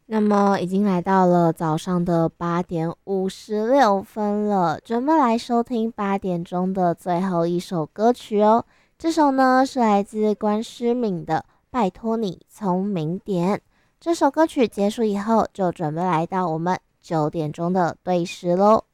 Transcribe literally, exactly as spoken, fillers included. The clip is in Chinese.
那么已经来到了早上的八点五十六分了，准备来收听八点钟的最后一首歌曲哦。这首呢是来自关诗敏的《拜托你聪明点》。这首歌曲结束以后，就准备来到我们九点钟的对时喽。